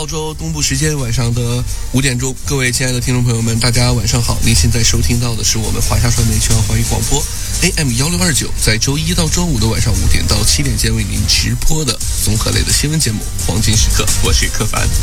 澳洲东部时间晚上的5点钟，各位亲爱的听众朋友们，大家晚上好！您现在收听到的是我们华夏传媒全华语广播 AM1629，在周一到周五的晚上5点到7点间为您直播的综合类的新闻节目《黄金时刻》，我是柯凡。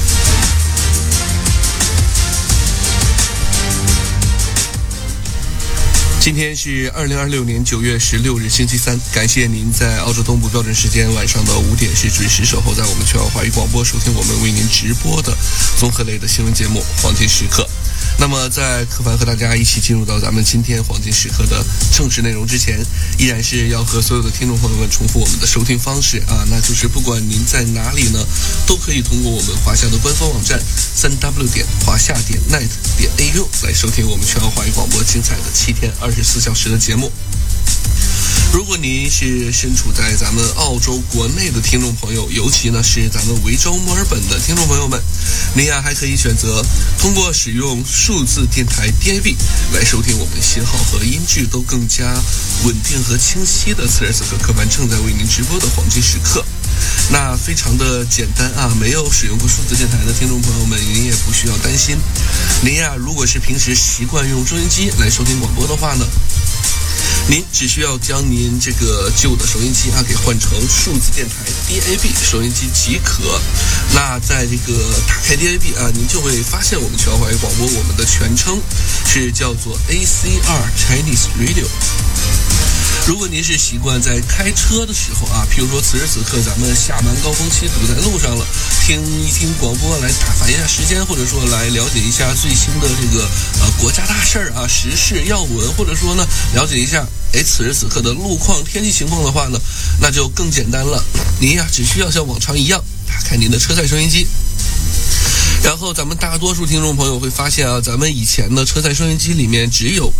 今天是2026年9月16日星期三，感谢您在澳洲东部标准时间晚上的5点是准时守候在我们全华语广播，收听我们为您直播的综合类的新闻节目《黄金时刻》。那么在柯凡和大家一起进入到咱们今天黄金时刻的正式内容之前，依然是要和所有的听众朋友们重复我们的收听方式啊，那就是不管您在哪里呢，都可以通过我们华夏的官方网站3w. 华夏.net.au 来收听我们全华语广播精彩的7天24小时的节目。如果您是身处在咱们澳洲国内的听众朋友，尤其呢是咱们维州墨尔本的听众朋友们，您还可以选择通过使用数字电台 DAB 来收听我们信号和音质都更加稳定和清晰的此时此刻柯凡正在为您直播的黄金时刻。那非常的简单啊，没有使用过数字电台的听众朋友们，您也不需要担心。您如果是平时习惯用收音机来收听广播的话呢，您只需要将您这个旧的收音机给换成数字电台 DAB 收音机即可。那在这个打开 DAB 您就会发现我们全华语广播，我们的全称是叫做 ACR Chinese Radio。如果您是习惯在开车的时候譬如说此时此刻咱们下班高峰期堵在路上了，听一听广播来打发一下时间，或者说来了解一下最新的这个国家大事时事要闻，或者说呢了解一下此时此刻的路况天气情况的话呢，那就更简单了。您只需要像往常一样打开您的车载收音机，然后咱们大多数听众朋友会发现咱们以前的车载收音机里面只有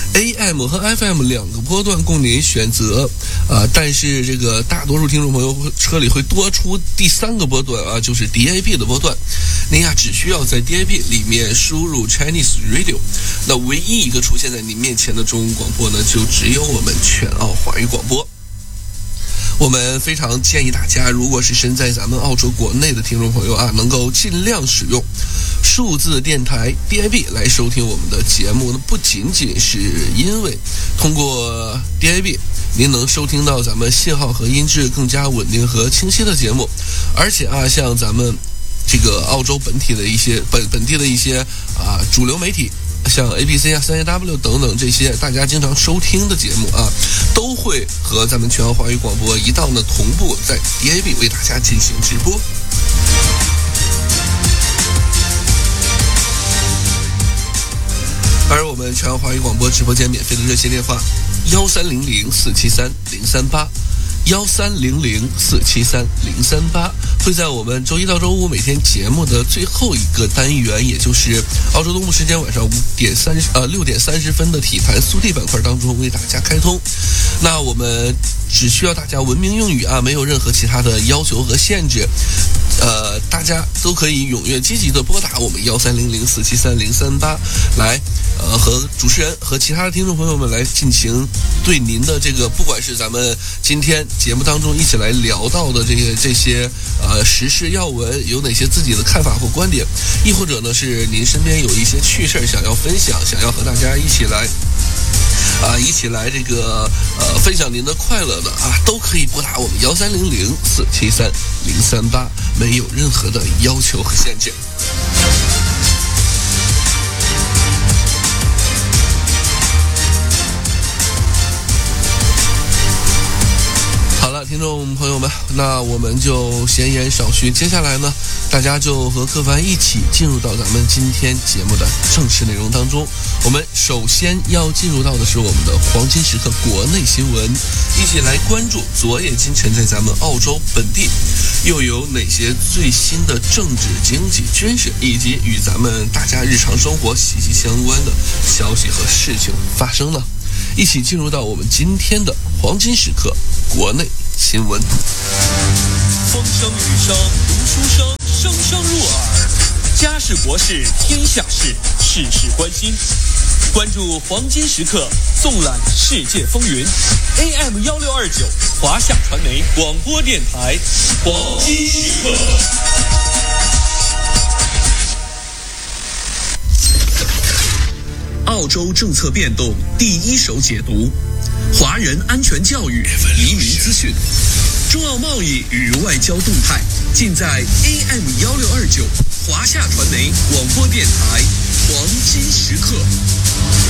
AM 和 FM 两个波段供您选择但是这个大多数听众朋友车里会多出第3个波段就是 DAB 的波段。您只需要在 DAB 里面输入 Chinese Radio， 那唯一一个出现在您面前的中文广播呢，就只有我们全澳华语广播。我们非常建议大家，如果是身在咱们澳洲国内的听众朋友能够尽量使用数字电台 DAB 来收听我们的节目呢，不仅仅是因为通过 DAB 您能收听到咱们信号和音质更加稳定和清晰的节目，而且像咱们这个澳洲本地的一些主流媒体，像 ABC 3AW 等等这些大家经常收听的节目都会和咱们全澳华语广播一道呢同步在 DAB 为大家进行直播。而我们全澳华语广播直播间免费的热线电话1300-473-038，1300-473-038，会在我们周一到周五每天节目的最后一个单元，也就是澳洲东部时间晚上6点30分的体坛速递板块当中为大家开通。那我们只需要大家文明用语没有任何其他的要求和限制。大家都可以踊跃积极的拨打我们1300-473-038来和主持人和其他的听众朋友们来进行对您的这个，不管是咱们今天节目当中一起来聊到的这些时事要闻有哪些自己的看法或观点，亦或者呢是您身边有一些趣事想要分享，想要和大家一起来这个分享您的快乐的都可以拨打我们1300-473-038，没有任何的要求和限制。好了，听众朋友们，那我们就闲言少叙，接下来呢，大家就和柯凡一起进入到咱们今天节目的正式内容当中。我们首先要进入到的是我们的黄金时刻国内新闻，一起来关注昨夜今晨在咱们澳洲本地又有哪些最新的政治、经济、军事以及与咱们大家日常生活息息相关的消息和事情发生呢？一起进入到我们今天的黄金时刻国内新闻。 风声雨声读书声，声声入耳。家事国事天下事，事事关心。关注黄金时刻，纵览世界风云。AM1629，华夏传媒广播电台，黄金时刻。 澳洲政策变动第一手解读，华人安全教育、移民资讯，中澳贸易与外交动态，尽在 AM1629华夏传媒广播电台黄金时刻。